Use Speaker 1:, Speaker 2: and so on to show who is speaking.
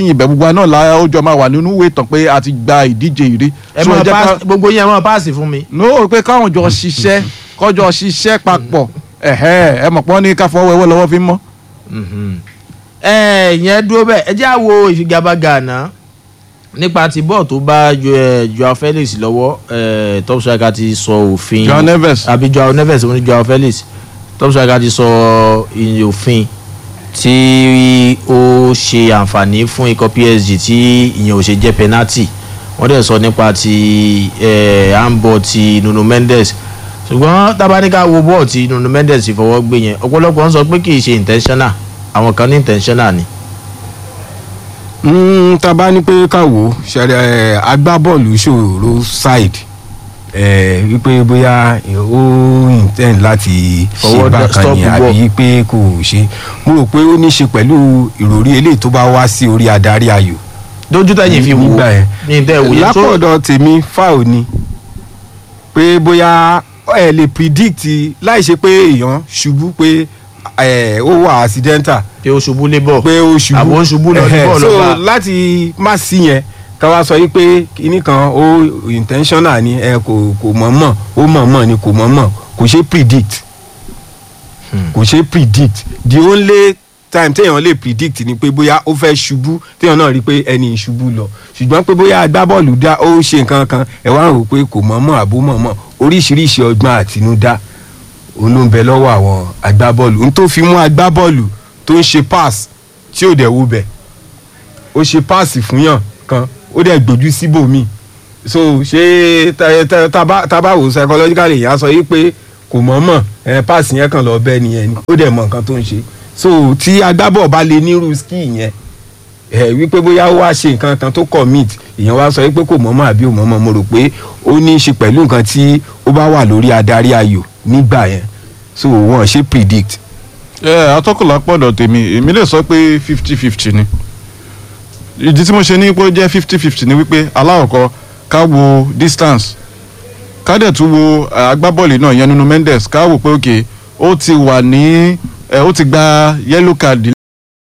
Speaker 1: ibẹ̀ gbogbo náà la ó jọ máa wà nínú ìwé ìtàn pé a ti gba ìdíje ìrí.
Speaker 2: gbogbo yẹn máa páàsì fún mi.
Speaker 1: no pé káwọn jọ ṣiṣẹ́ kọjọ ṣiṣẹ́ papọ̀ ẹ mọ̀ pọ́n ní ká fọwọ́ ẹwọ́ lọ́wọ́ fi mọ́.
Speaker 2: ìyẹn dúró bẹ́ẹ̀ ẹ jẹ́ àwo ìfigagbága àná nípa ti bọ́ọ̀ tó bá Joao Felix lọ́wọ́ top striker ti sọ òfin
Speaker 1: Joao Neves
Speaker 2: àbí Joao Neves ní Joao Felix top striker ti sọ òfin tí ó ṣe àǹfààní fún ikọ̀ PSG tí ìyẹn ò ṣe jẹ́ penalty wọ́n dẹ̀ sọ nípa ti handball ti Nuno Mendes ṣùgbọ́n tábánikà wo bọ́ọ̀ tí Nuno Mendes fọwọ́ gbé yẹn ọ̀pọ̀lọpọ̀ ń sọ pé kì í ṣe intentional àwọn kan ní intentional ni.
Speaker 3: Tábà ní pé káwọ́ ṣẹlẹ̀ agbábọ́ọ̀lù ṣòro side wípé bóyá ó intend láti ṣe bákan ni àbí pé kò ṣe mo rò pé ó ní ṣe pẹ̀lú ìròrí eléyìí tó bá wá sí orí adarí ayò.
Speaker 2: dójú tẹ̀yìn fi wò ní ìtẹ̀ ìwòye tó
Speaker 3: lápọ̀dọ̀ tèmi foul ni pé bóyá ẹ lè predict láì ṣe pé èèyàn ṣubú pé ó wà accidental
Speaker 2: pé ó ṣubú lébọ̀
Speaker 3: pé ó ṣubú
Speaker 2: àbò ó ṣubú lọ níbọ̀ lọ́ba.
Speaker 3: so láti má sí yẹn ká wá sọ yìí pé kíní kan ó intentional ni kò mọ̀ọ́mọ̀ ó mọ̀ọ́mọ̀ ni kò mọ̀ọ́mọ̀ kò ṣe predict kò ṣe predict the only time téèyàn lè predict ni pé bóyá ó fẹ́ ṣubú téèyàn náà rí pé ẹni ìṣubú lọ ṣùgbọ́n pé bóyá agbábọ́ọ̀lù dá ó ṣe nǹkan kan ẹ wá rò pé kò mọ̀ọ́mọ̀ àbó mọ̀ọ́mọ̀ oríṣiríṣi ọgbọ́n àtinúdá òun ló ń bẹ lọ́wọ́ àwọn agbábọ́ọ̀lù n tó fi mú agbábọ́ọ̀lù tó ń ṣe pass tí ò dẹ̀ wo bẹ̀ ó ṣe pass fún yàn kan ó dẹ̀ gbójú síbòmíì so ṣé tábà wò psychologically yẹn á sọ yìí pé kò mọ̀ọ́mọ̀ pass yẹn kàn lọ bẹ́ẹ̀ nìyẹn ni ó dẹ̀ mọ̀ nǹkan tó ń ṣe so tí agbábọ́ọ̀ bá lè nírú skill yẹn wípé bóyá ó wá ṣe nǹkan kan tó commit èèyàn wá sọ wípé kò mọ̀ọ́mọ̀ àbí ò mọ̀ọ́mọ̀ mo rò pé ó ní í ṣe pẹ̀lú nǹkan tí ó bá wà lórí adarí ayò nígbà yẹn so wọ́n ṣe predict.
Speaker 1: atọ́kùnlá pọ̀dọ̀ tèmi èmi lè sọ pé 50-50 ni ìdí tí mo ṣe ní pé ó jẹ́ 50-50 ni wípé aláwọ̀kọ́ ká wo distance ká dẹ̀ tún wo agbábọ́ọ̀lù náà yẹn Nuno Mendes ká wò pé okay ó ti wà ní ó ti gba yellow card